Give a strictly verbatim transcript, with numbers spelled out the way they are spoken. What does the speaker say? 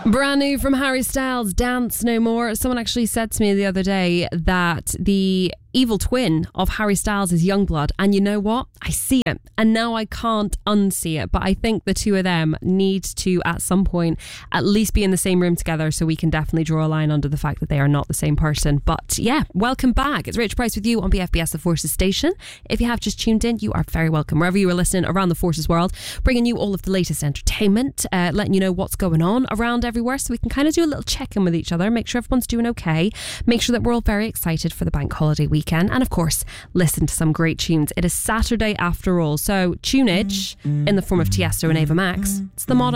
Brand new from Harry Styles, Dance No More. Someone actually said to me the other day that the evil twin of Harry Styles is Youngblood, and you know what? I see it, and now I can't unsee it. But I think the two of them need to, at some point, at least be in the same room together, so we can definitely draw a line under the fact that they are not the same person. But yeah, welcome back. It's Rachel Price with you on B F B S The Forces Station. If you have just tuned in, you are very welcome. Wherever you are listening around the Forces world, bringing you all of the latest entertainment, uh, letting you know what's going on around everywhere, so we can kind of do a little check-in with each other, make sure everyone's doing okay, make sure that we're all very excited for the bank holiday weekend, and of course listen to some great tunes. It is Saturday after all, so tunage in the form of Tiesto and Ava Max. It's the motto.